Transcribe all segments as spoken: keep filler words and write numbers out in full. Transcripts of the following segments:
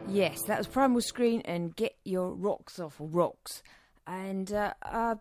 Yes, that was Primal Screen and Get Your Rocks Off, or Rocks. And uh, uh,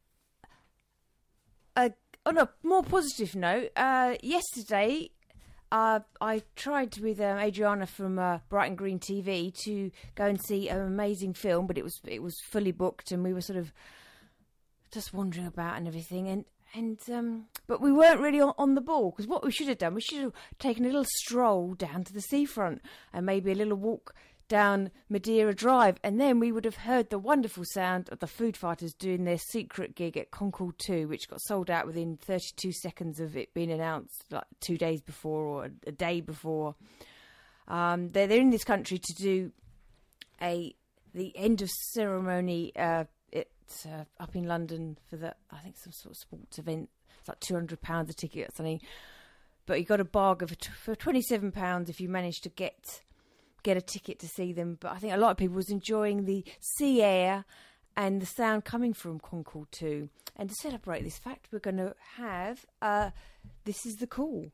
uh, on a more positive note, uh, yesterday uh, I tried with um, Adriana from uh, Brighton Green T V to go and see an amazing film, but it was it was fully booked, and we were sort of just wandering about and everything. And and um, but we weren't really on, on the ball, because what we should have done, we should have taken a little stroll down to the seafront and maybe a little walk down Madeira Drive, and then we would have heard the wonderful sound of the Food Fighters doing their secret gig at Concord two, which got sold out within thirty-two seconds of it being announced, like two days before or a day before. Um, they're, they're in this country to do a the end of ceremony uh, it's, uh, up in London for the, I think, some sort of sports event. It's like two hundred pounds a ticket or something. But you got a bargain for, for twenty-seven pounds if you manage to get... get a ticket to see them. But I think a lot of people was enjoying the sea air and the sound coming from Concord two. And to celebrate this fact, we're going to have uh, This Is the Call.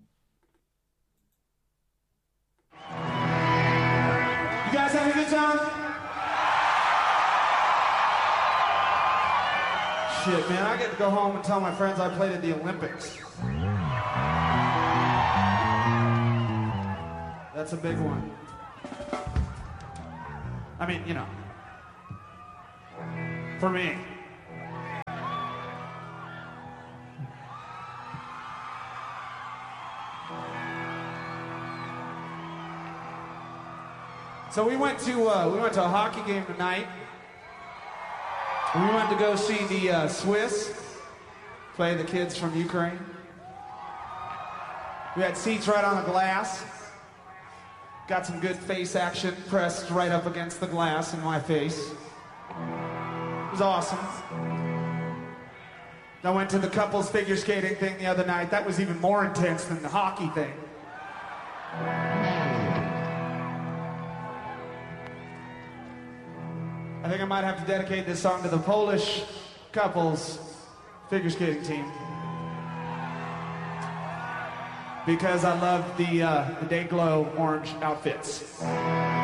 You guys having a good time? Shit, man, I get to go home and tell my friends I played at the Olympics. That's a big one. I mean, you know, for me. So we went to uh, we went to a hockey game tonight. We went to go see the uh, Swiss play the kids from Ukraine. We had seats right on the glass. Got some good face action pressed right up against the glass in my face. It was awesome. I went to the couples figure skating thing the other night. That was even more intense than the hockey thing. I think I might have to dedicate this song to the Polish couples figure skating team, because I love the uh, the Day Glow orange outfits.